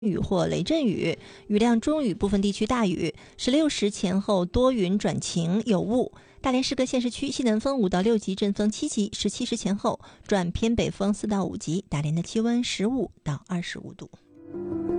雨或雷阵雨，雨量中雨，部分地区大雨。16时前后多云转晴有雾。大连市各县市区西南风5到6级，阵风7级。17时前后转偏北风4到5级。大连的气温15到25度。